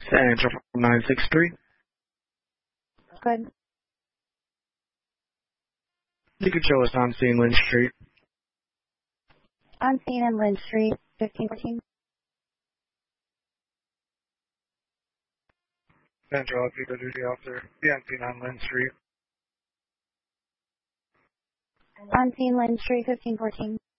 San Angelo from 963. Good. You could show us on scene Lynch Street. On scene in Lynch Street, 1514. San Angelo, People Duty Officer. Be on scene on Lynch Street. On scene Lynch Street, 1514.